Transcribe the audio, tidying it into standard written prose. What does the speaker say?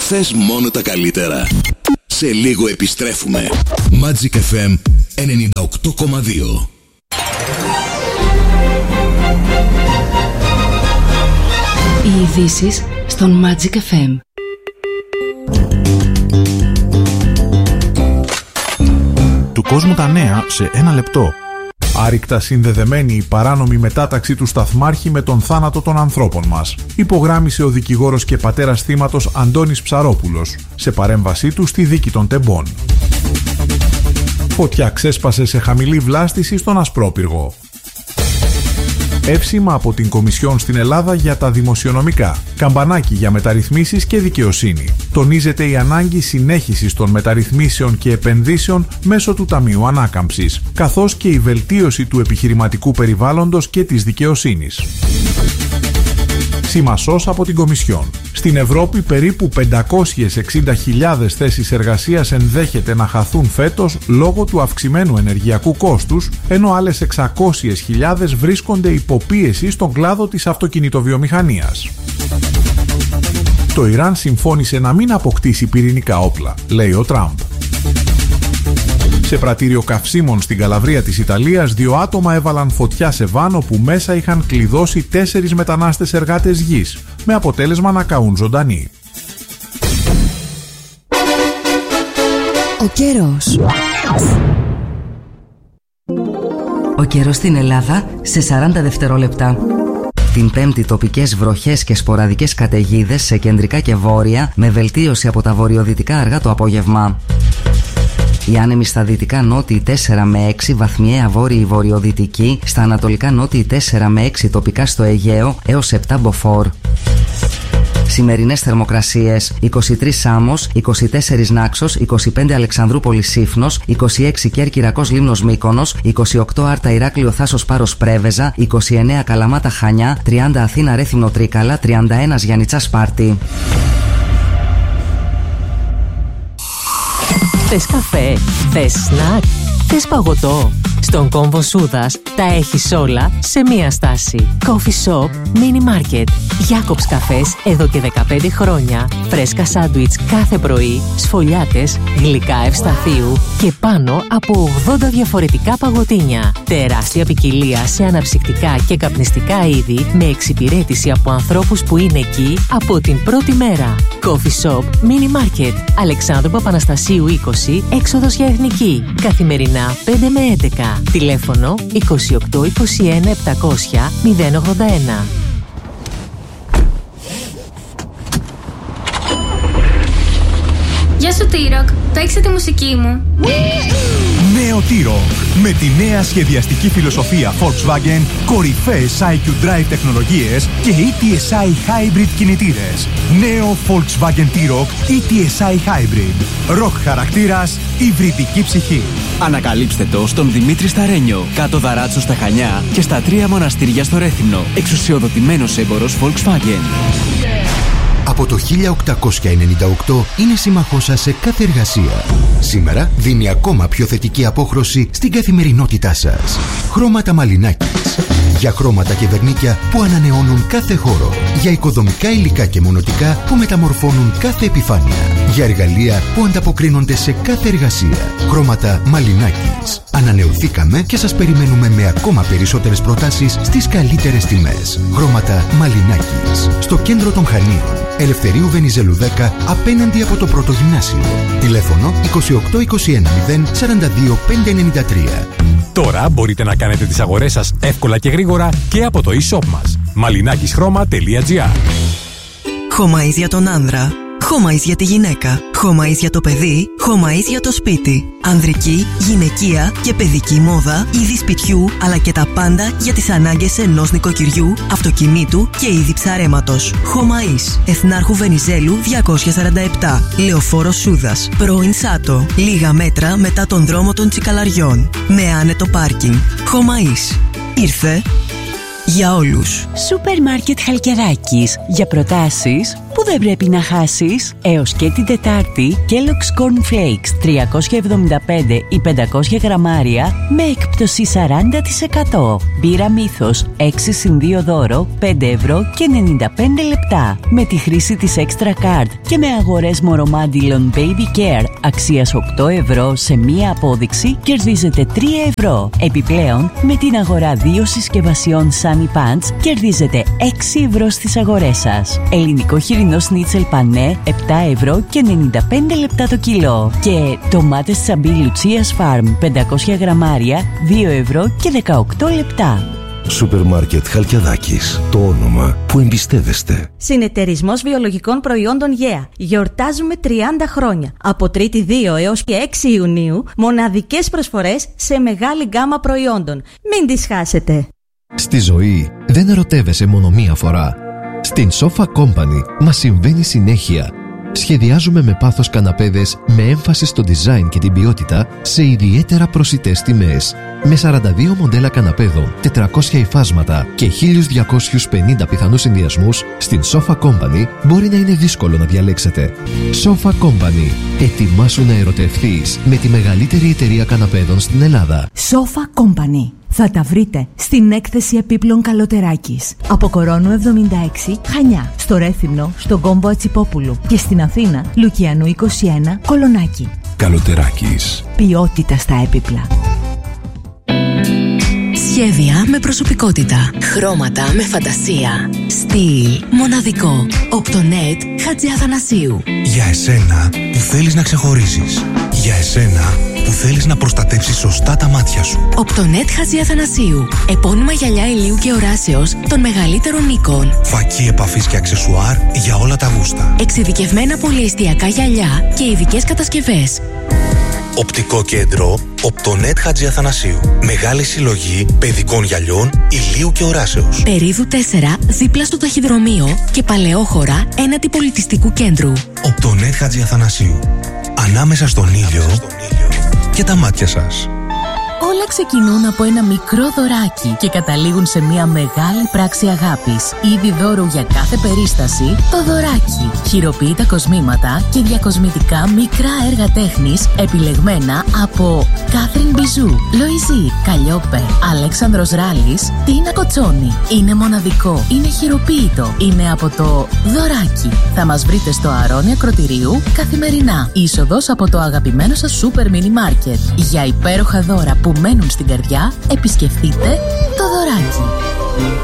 Θες μόνο τα καλύτερα. Σε λίγο επιστρέφουμε. Magic FM 98,2. Οι ειδήσεις στον Magic FM. Του κόσμου τα νέα σε ένα λεπτό. Άρρηκτα συνδεδεμένη η παράνομη μετάταξη του Σταθμάρχη με τον θάνατο των ανθρώπων μας, υπογράμμισε ο δικηγόρος και πατέρας θύματος Αντώνης Ψαρόπουλος σε παρέμβασή του στη δίκη των Τεμπών. Φωτιά ξέσπασε σε χαμηλή βλάστηση στον Ασπρόπυργο. Εύσημα από την Κομισιόν στην Ελλάδα για τα δημοσιονομικά. Καμπανάκι για μεταρρυθμίσεις και δικαιοσύνη. Τονίζεται η ανάγκη συνέχισης των μεταρρυθμίσεων και επενδύσεων μέσω του Ταμείου Ανάκαμψης, καθώς και η βελτίωση του επιχειρηματικού περιβάλλοντος και της δικαιοσύνης. Σήμασος από την Κομισιόν. Στην Ευρώπη περίπου 560.000 θέσεις εργασίας ενδέχεται να χαθούν φέτος λόγω του αυξημένου ενεργειακού κόστους, ενώ άλλες 600.000 βρίσκονται υποπίεση στον κλάδο της αυτοκινητοβιομηχανίας. Το Ιράν συμφώνησε να μην αποκτήσει πυρηνικά όπλα, λέει ο Τραμπ. Σε πρατήριο καυσίμων στην Καλαβρία της Ιταλίας, 2 άτομα έβαλαν φωτιά σε βάν όπου μέσα είχαν κλειδώσει 4 μετανάστες εργάτες γης, με αποτέλεσμα να καούν ζωντανοί. Ο καιρός. Ο καιρός στην Ελλάδα σε 40 δευτερόλεπτα. Την Πέμπτη τοπικές βροχές και σποραδικές καταιγίδες σε κεντρικά και βόρεια, με βελτίωση από τα βορειοδυτικά αργά το απόγευμα. Οι άνεμοι στα δυτικά νότιοι 4 με 6, βαθμιαία βόρειοι βορειοδυτικοί, στα ανατολικά νότιοι 4 με 6 τοπικά στο Αιγαίο έως 7 μποφόρ. Σημερινές θερμοκρασίες: 23 Σάμος, 24 Νάξος, 25 Αλεξανδρούπολης Σύφνος, 26 Κέρκυρακος Λίμνος Μύκονος, 28 Άρτα Ηράκλειο Θάσος Πάρος Πρέβεζα, 29 Καλαμάτα Χανιά, 30 Αθήνα Ρέθυμνο Τρίκαλα, 31 Γιαννιτσά Σπάρτη. Θες καφέ, θες σνακ, θες παγωτό. Στον κόμβο Σούδας τα έχεις όλα σε μία στάση. Coffee Shop Mini Market. Jacobs καφές εδώ και 15 χρόνια. Φρέσκα σάντουιτς κάθε πρωί, σφολιάτες, γλυκά ευσταθείου και πάνω από 80 διαφορετικά παγωτίνια. Τεράστια ποικιλία σε αναψυκτικά και καπνιστικά είδη με εξυπηρέτηση από ανθρώπους που είναι εκεί από την πρώτη μέρα. Coffee Shop Mini Market. Αλεξάνδρου Παπαναστασίου 20, έξοδος για Εθνική. Καθημερινά 5 με 11. Τηλέφωνο 28 21 700 081. Γεια σου T-Rock, παίξε τη μουσική μου. Νέο T-Rock, με τη νέα σχεδιαστική φιλοσοφία Volkswagen, κορυφαίες IQ Drive τεχνολογίες και ETSI Hybrid κινητήρες. Νέο Volkswagen T-Rock ETSI Hybrid. Rock χαρακτήρας, υβριδική ψυχή. Ανακαλύψτε το στον Δημήτρη Σταρένιο, κάτω Δαράτσο στα Χανιά και στα 3 μοναστήρια στο Ρέθυμνο. Εξουσιοδοτημένος έμπορος Volkswagen. Από το 1898 είναι σύμμαχός σας σε κάθε εργασία. Σήμερα δίνει ακόμα πιο θετική απόχρωση στην καθημερινότητά σας. Χρώματα Μαλινάκης. Για χρώματα και βερνίκια που ανανεώνουν κάθε χώρο. Για οικοδομικά υλικά και μονοτικά που μεταμορφώνουν κάθε επιφάνεια. Για εργαλεία που ανταποκρίνονται σε κάθε εργασία. Χρώματα Μαλινάκης. Ανανεωθήκαμε και σας περιμένουμε με ακόμα περισσότερες προτάσεις στις καλύτερες τιμές. Χρώματα Μαλινάκης. Στο κέντρο των Χανίων. Ελευθερίου Βενιζέλου 10, απέναντι από το πρώτο γυμνάσιο. Τηλέφωνο 28 21 0 42 593. Τώρα μπορείτε να κάνετε τις αγορές σας εύκολα και γρήγορα και από το e-shop μας. malinakishchroma.gr. Χωμαΐς για τον άνδρα, χωμαΐς για τη γυναίκα, χωμαΐς για το παιδί, χωμαΐς για το σπίτι. Ανδρική, γυναικεία και παιδική μόδα, είδη σπιτιού, αλλά και τα πάντα για τις ανάγκες ενός νοικοκυριού, αυτοκινήτου και είδη ψαρέματος. Χωμαΐς, Εθνάρχου Βενιζέλου 247, Λεωφόρος Σούδας, πρώην Σάτο, λίγα μέτρα μετά τον δρόμο των Τσικαλαριών, με άνετο πάρκινγκ. Χωμαΐς. Ήρθε, για όλους. Σούπερ Μάρκετ Χαλκιδάκης. Για προτάσεις που δεν πρέπει να χάσεις. Έως και την Τετάρτη, Kellogg's Corn Flakes 375 ή 500 γραμμάρια με έκπτωση 40%. Μπύρα Μύθος 6+2 δώρο 5 ευρώ και 95 λεπτά. Με τη χρήση της Extra Card και με αγορές Moromandilon Baby Care αξίας 8 ευρώ σε μία απόδειξη κερδίζετε 3 ευρώ. Επιπλέον, με την αγορά 2 συσκευασιών Sunny Pants κερδίζετε 6 ευρώ στις αγορές σας. Ελληνικό χοιρινό σνίτσελ πανέ 7 ευρώ και 95 λεπτά το κιλό. Και ντομάτες Τσαμπί Λουτσίας Farm 500 γραμμάρια 2 ευρώ και 18 λεπτά. Σούπερ Μάρκετ Χαλκιαδάκης. Το όνομα που εμπιστεύεστε. Συνεταιρισμός βιολογικών προϊόντων ΓΕΑ. Γιορτάζουμε 30 χρόνια. Από 3η 2 έως και 6 Ιουνίου, μοναδικές προσφορές σε μεγάλη γκάμα προϊόντων. Μην τις χάσετε. Στη ζωή δεν ερωτεύεσαι μόνο μία φορά. Στην Sofa Company μας συμβαίνει συνέχεια. Σχεδιάζουμε με πάθος καναπέδες με έμφαση στο design και την ποιότητα σε ιδιαίτερα προσιτές τιμές. Με 42 μοντέλα καναπέδων, 400 υφάσματα και 1250 πιθανούς συνδυασμούς, στην Sofa Company μπορεί να είναι δύσκολο να διαλέξετε. Sofa Company. Ετοιμάσου να ερωτευθείς με τη μεγαλύτερη εταιρεία καναπέδων στην Ελλάδα. Sofa Company. Θα τα βρείτε στην έκθεση επίπλων Καλοτεράκης. Από Κορώνου 76, Χανιά. Στο Ρέθυμνο, στον Κόμπο Ατσιπόπουλου. Και στην Αθήνα, Λουκιανού 21, Κολονάκι. Καλοτεράκης. Ποιότητα στα έπιπλα. Σχέδια με προσωπικότητα. Χρώματα με φαντασία. Στυλ μοναδικό. Οπτονέτ Χατζιαθανασίου. Για εσένα που θέλεις να ξεχωρίζεις. Για εσένα που θέλεις να προστατεύσεις σωστά τα μάτια σου. Οπτονέτ Χατζιαθανασίου. Επώνυμα γυαλιά ηλίου και οράσεως των μεγαλύτερων οίκων. Φακή επαφής και αξεσουάρ για όλα τα γούστα. Εξειδικευμένα πολυεστιακά γυαλιά και ειδικές κατασκευές. Οπτικό κέντρο Οπτονέτ Χατζιαθανασίου. Μεγάλη συλλογή παιδικών γυαλιών ηλίου και οράσεως. Περίδου 4 δίπλα στο ταχυδρομείο και παλαιόχώρα έναντι πολιτιστικού κέντρου. Οπτονέτ Χατζιαθανασίου. Ανάμεσα στον ήλιο και τα μάτια σας. Όλα ξεκινούν από ένα μικρό δωράκι και καταλήγουν σε μια μεγάλη πράξη αγάπης. Είδη δώρου για κάθε περίσταση, το δωράκι. Χειροποίητα κοσμήματα και διακοσμητικά μικρά έργα τέχνης επιλεγμένα από Κάθριν Μπιζού, Λοϊζή, Καλλιόπε, Αλέξανδρος Ράλης, Τίνα Κοτσόνη. Είναι μοναδικό, είναι χειροποίητο, είναι από το δωράκι. Θα μας βρείτε στο Αρώνη Ακροτηρίου καθημερινά. Είσοδος από το αγαπημένο σας σούπερ μίνι μάρκετ. Για υπέροχα δώρα που μένουν στην καρδιά, επισκεφτείτε το δωράκι.